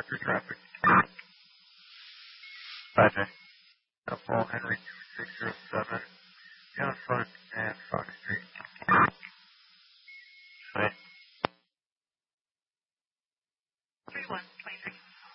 Your traffic. 5 Paul Henry 2607. Yeah, front.